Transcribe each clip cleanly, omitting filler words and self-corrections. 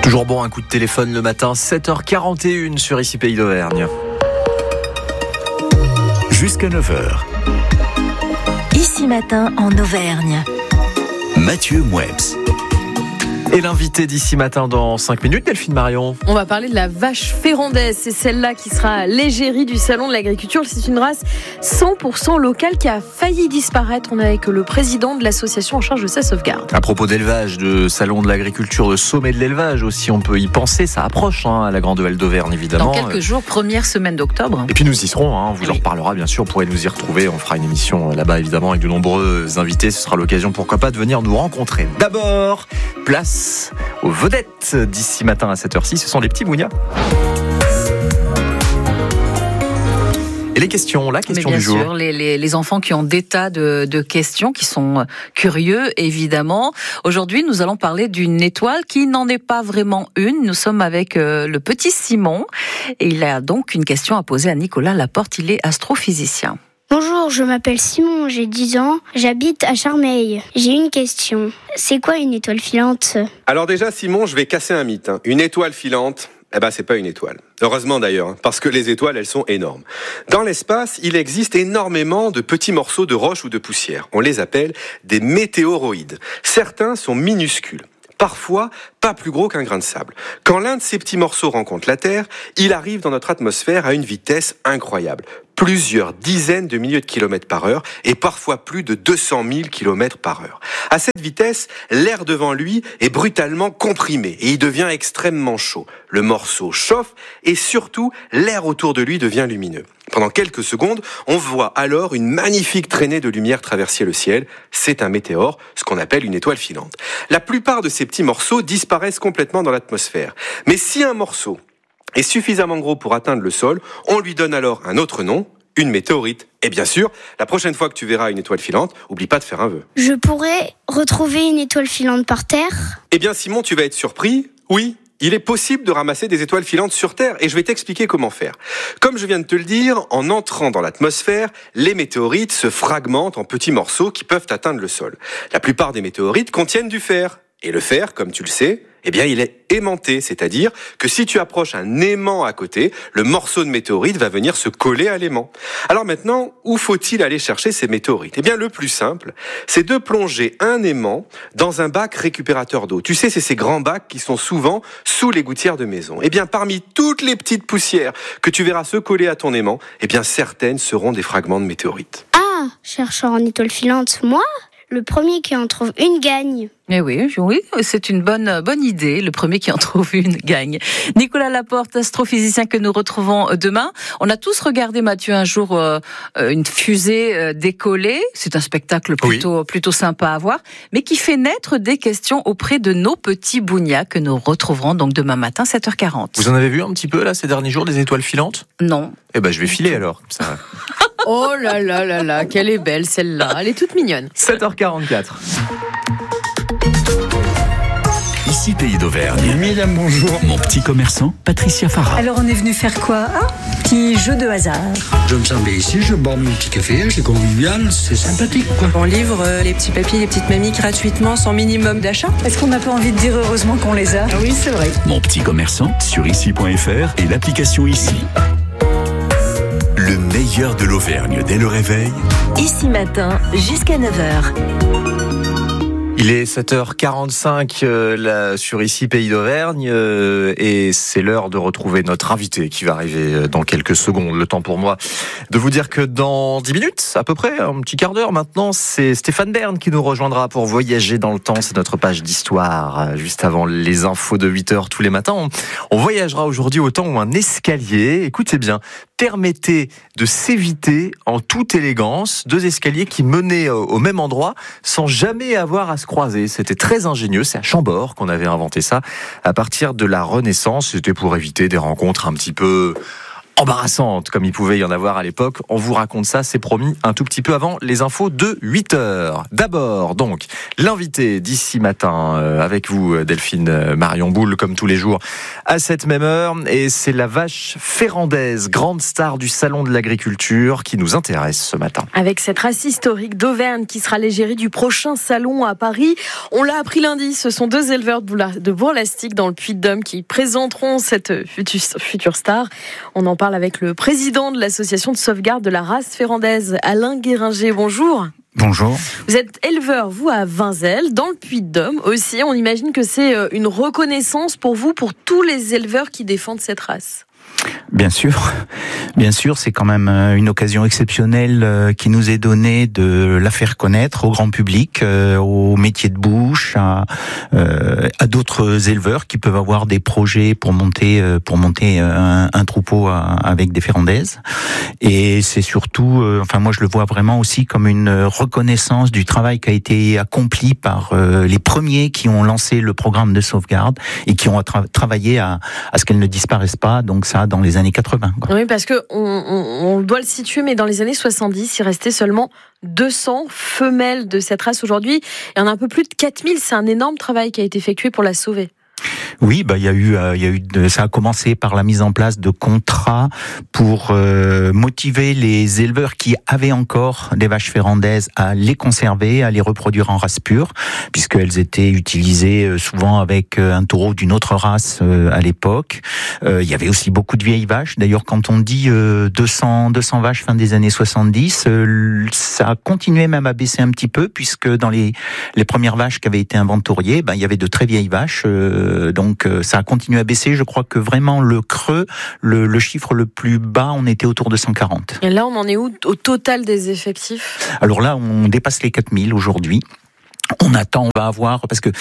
Toujours bon, un coup de téléphone le matin, 7h41 sur Ici Pays d'Auvergne. Jusqu'à 9h. Ici matin en Auvergne. Mathieu Mouebs. Et l'invité d'ici matin dans 5 minutes, Delphine Marion. On va parler de la vache férondaise. C'est celle-là qui sera à l'égérie du Salon de l'Agriculture. C'est une race 100% locale qui a failli disparaître. On est avec le président de l'association en charge de sa sauvegarde. À propos d'élevage, de Salon de l'Agriculture, de sommet de l'élevage aussi, on peut y penser. Ça approche à la Grande Halle d'Auvergne, évidemment. Dans quelques jours, première semaine d'octobre. Et puis nous y serons, on vous en reparlera bien sûr. Vous pourrez nous y retrouver. On fera une émission là-bas, évidemment, avec de nombreux invités. Ce sera l'occasion, pourquoi pas, de venir nous rencontrer. D'abord, place aux vedettes d'ici matin à 7h06, ce sont les petits Mounia. Et la question du jour. Bien sûr, les enfants qui ont des tas de questions, qui sont curieux, évidemment. Aujourd'hui, nous allons parler d'une étoile qui n'en est pas vraiment une. Nous sommes avec le petit Simon. Et il a donc une question à poser à Nicolas Laporte. Il est astrophysicien. Bonjour, je m'appelle Simon, j'ai 10 ans, j'habite à Charmeil. J'ai une question. C'est quoi une étoile filante ? Alors déjà, Simon, je vais casser un mythe. Une étoile filante, c'est pas une étoile. Heureusement d'ailleurs, parce que les étoiles, elles sont énormes. Dans l'espace, il existe énormément de petits morceaux de roche ou de poussière. On les appelle des météoroïdes. Certains sont minuscules. Parfois, pas plus gros qu'un grain de sable. Quand l'un de ces petits morceaux rencontre la Terre, il arrive dans notre atmosphère à une vitesse incroyable. Plusieurs dizaines de milliers de kilomètres par heure et parfois plus de 200 000 kilomètres par heure. À cette vitesse, l'air devant lui est brutalement comprimé et il devient extrêmement chaud. Le morceau chauffe et surtout, l'air autour de lui devient lumineux. Pendant quelques secondes, on voit alors une magnifique traînée de lumière traverser le ciel. C'est un météore, ce qu'on appelle une étoile filante. La plupart de ces petits morceaux disparaissent complètement dans l'atmosphère. Mais si un morceau est suffisamment gros pour atteindre le sol, on lui donne alors un autre nom, une météorite. Et bien sûr, la prochaine fois que tu verras une étoile filante, oublie pas de faire un vœu. Je pourrais retrouver une étoile filante par terre ? Eh bien Simon, tu vas être surpris. Oui, il est possible de ramasser des étoiles filantes sur Terre et je vais t'expliquer comment faire. Comme je viens de te le dire, en entrant dans l'atmosphère, les météorites se fragmentent en petits morceaux qui peuvent atteindre le sol. La plupart des météorites contiennent du fer. Et le fer, comme tu le sais, il est aimanté, c'est-à-dire que si tu approches un aimant à côté, le morceau de météorite va venir se coller à l'aimant. Alors maintenant, où faut-il aller chercher ces météorites ? Le plus simple, c'est de plonger un aimant dans un bac récupérateur d'eau. Tu sais, c'est ces grands bacs qui sont souvent sous les gouttières de maison. Parmi toutes les petites poussières que tu verras se coller à ton aimant, certaines seront des fragments de météorites. Ah, chercheur en étoile filante, moi ? Le premier qui en trouve une gagne. Eh oui, c'est une bonne idée. Le premier qui en trouve une gagne. Nicolas Laporte, astrophysicien que nous retrouvons demain. On a tous regardé, Mathieu, un jour une fusée décoller. C'est un spectacle plutôt sympa à voir, mais qui fait naître des questions auprès de nos petits Bougnas que nous retrouverons donc demain matin, 7h40. Vous en avez vu un petit peu là ces derniers jours des étoiles filantes ? Non. Je vais filer alors. Ça... Oh là là là là, qu'elle est belle celle-là. Elle est toute mignonne. 7h44. Ici Pays d'Auvergne. Mesdames, bonjour. Mon petit commerçant, Patricia Farah. Alors on est venu faire quoi ? Petit jeu de hasard. Je me sens bien ici, je bois mon petit café, c'est convivial, c'est sympathique quoi. On livre les petits papis, les petites mamies gratuitement, sans minimum d'achat. Est-ce qu'on n'a pas envie de dire heureusement qu'on les a ? Ah oui, c'est vrai. Mon petit commerçant sur ici.fr et l'application Ici. Le meilleur de l'Auvergne dès le réveil. Ici matin, jusqu'à 9h. Il est 7h45 là, sur Ici Pays d'Auvergne et c'est l'heure de retrouver notre invité qui va arriver dans quelques secondes. Le temps pour moi de vous dire que dans 10 minutes, à peu près, un petit quart d'heure maintenant, c'est Stéphane Bern qui nous rejoindra pour voyager dans le temps. C'est notre page d'histoire, juste avant les infos de 8h tous les matins. On voyagera aujourd'hui au temps où un escalier, écoutez bien, permettait de s'éviter en toute élégance 2 escaliers qui menaient au même endroit sans jamais avoir à se croiser. C'était très ingénieux, c'est à Chambord qu'on avait inventé ça à partir de la Renaissance. C'était pour éviter des rencontres un petit peu embarrassante, comme il pouvait y en avoir à l'époque. On vous raconte ça, c'est promis, un tout petit peu avant les infos de 8h. D'abord, donc, l'invité d'ici matin, avec vous, Delphine Marion Boule, comme tous les jours, à cette même heure. Et c'est la vache férandaise, grande star du salon de l'agriculture, qui nous intéresse ce matin. Avec cette race historique d'Auvergne qui sera l'égérie du prochain salon à Paris. On l'a appris lundi, ce sont 2 éleveurs de Bourg-Lastic dans le Puy-de-Dôme qui présenteront cette future star. On en parle avec le président de l'association de sauvegarde de la race férandaise, Alain Guéringer. Bonjour. Bonjour. Vous êtes éleveur, vous, à Vinzelles, dans le Puy-de-Dôme aussi. On imagine que c'est une reconnaissance pour vous, pour tous les éleveurs qui défendent cette race. Bien sûr, c'est quand même une occasion exceptionnelle qui nous est donnée de la faire connaître au grand public, au métier de bouche, à d'autres éleveurs qui peuvent avoir des projets pour monter un troupeau avec des férandaises. Et c'est surtout, moi je le vois vraiment aussi comme une reconnaissance du travail qui a été accompli par les premiers qui ont lancé le programme de sauvegarde et qui ont travaillé à ce qu'elles ne disparaissent pas. Donc ça, dans les années 80. Quoi. Oui, parce que on doit le situer, mais dans les années 70, il restait seulement 200 femelles de cette race. Aujourd'hui, il y en a un peu plus de 4000. C'est un énorme travail qui a été effectué pour la sauver. Oui, ça a commencé par la mise en place de contrats pour motiver les éleveurs qui avaient encore des vaches férandaises à les conserver, à les reproduire en race pure, puisqu'elles étaient utilisées souvent avec un taureau d'une autre race à l'époque. Il y avait aussi beaucoup de vieilles vaches. D'ailleurs, quand on dit 200 vaches fin des années 70, ça a continué même à baisser un petit peu, puisque dans les premières vaches qui avaient été inventoriées, il y avait de très vieilles vaches. Donc ça a continué à baisser. Je crois que vraiment le creux, le chiffre le plus bas, on était autour de 140. Et là, on en est où au total des effectifs ? Alors là, on dépasse les 4000 aujourd'hui. On va avoir, parce que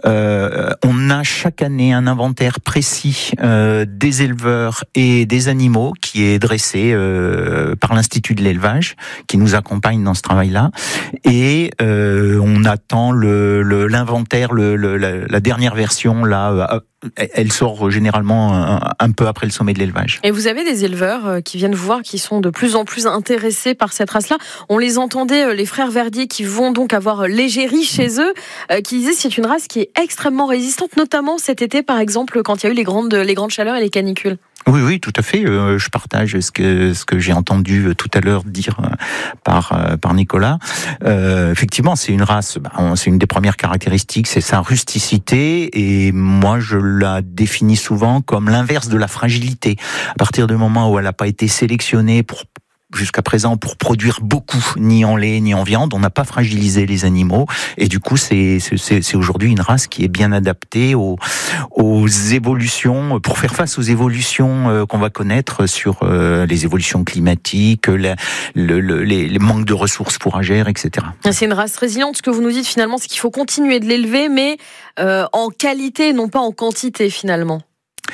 on a chaque année un inventaire précis des éleveurs et des animaux qui est dressé par l'Institut de l'élevage, qui nous accompagne dans ce travail-là, et on attend l'inventaire, la dernière version là. Elle sort généralement un peu après le sommet de l'élevage. Et vous avez des éleveurs qui viennent vous voir, qui sont de plus en plus intéressés par cette race-là. On les entendait, les frères Verdier, qui vont donc avoir l'égérie chez eux, qui disaient que c'est une race qui est extrêmement résistante, notamment cet été, par exemple, quand il y a eu les grandes chaleurs et les canicules. Oui, tout à fait. Je partage ce que j'ai entendu tout à l'heure dire par Nicolas. Effectivement, c'est une race. C'est une des premières caractéristiques, c'est sa rusticité. Et moi, je la définis souvent comme l'inverse de la fragilité. À partir du moment où elle n'a pas été sélectionnée jusqu'à présent pour produire beaucoup, ni en lait ni en viande, on n'a pas fragilisé les animaux, et du coup c'est aujourd'hui une race qui est bien adaptée aux évolutions, pour faire face aux évolutions qu'on va connaître sur les évolutions climatiques, les manques de ressources fourragères, etc. C'est une race résiliente. Ce que vous nous dites finalement, c'est qu'il faut continuer de l'élever, mais en qualité, non pas en quantité finalement.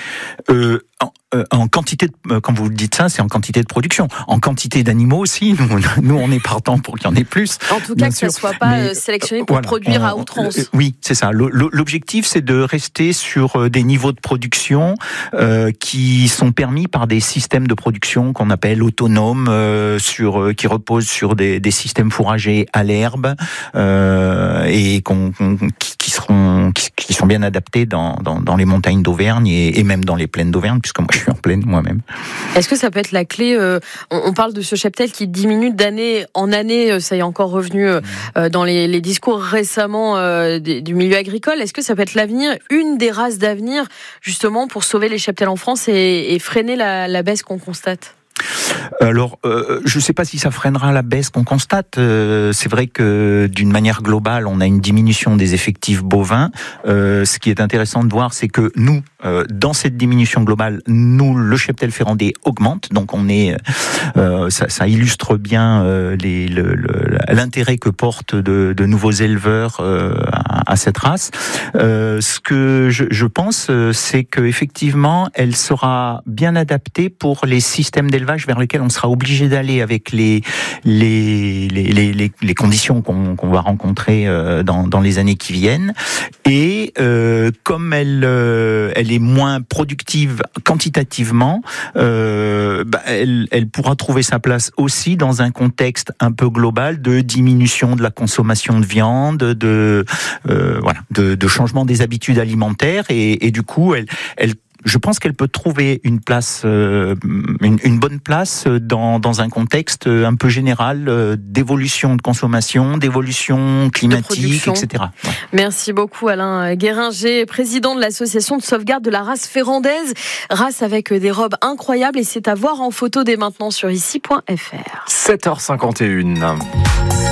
En quantité, quand vous dites ça, c'est en quantité de production. En quantité d'animaux aussi, nous on est partant pour qu'il y en ait plus. En tout cas, que ça ne soit pas sélectionné pour produire à outrance. Oui, c'est ça. L'objectif, c'est de rester sur des niveaux de production qui sont permis par des systèmes de production qu'on appelle autonomes, qui reposent sur des systèmes fourragers à l'herbe et qui sont bien adaptés dans les montagnes d'Auvergne et même dans les plaines d'Auvergne, puisque moi je suis en plaine moi-même. Est-ce que ça peut être la clé on parle de ce cheptel qui diminue d'année en année, ça y est encore revenu dans les discours récemment du milieu agricole. Est-ce que ça peut être l'avenir, une des races d'avenir, justement pour sauver les cheptels en France et freiner la baisse qu'on constate ? Alors, je ne sais pas si ça freinera la baisse qu'on constate. C'est vrai que d'une manière globale, on a une diminution des effectifs bovins. Ce qui est intéressant de voir, c'est que nous, dans cette diminution globale, le cheptel ferrandais augmente. Donc, ça illustre bien l'intérêt que portent de nouveaux éleveurs à cette race. Ce que je pense, c'est qu'effectivement, elle sera bien adaptée pour les systèmes d'élevage vers lesquels on sera obligé d'aller avec les conditions qu'on va rencontrer dans les années qui viennent. Et comme elle elle est moins productive quantitativement, elle pourra trouver sa place aussi dans un contexte un peu global de diminution de la consommation de viande, de changement des habitudes alimentaires, et du coup, je pense qu'elle peut trouver une place, une bonne place dans un contexte un peu général d'évolution de consommation, d'évolution climatique, etc. Ouais. Merci beaucoup Alain Guéringer, président de l'association de sauvegarde de la race ferrandaise, race avec des robes incroyables, et c'est à voir en photo dès maintenant sur ici.fr. 7h51.